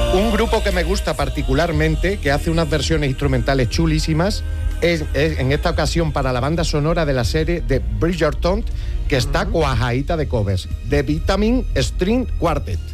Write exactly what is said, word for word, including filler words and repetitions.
Un grupo que me gusta particularmente, que hace unas versiones instrumentales chulísimas, es, es en esta ocasión para la banda sonora de la serie de Bridgerton, que está cuajadita de covers, The Vitamin String Quartet.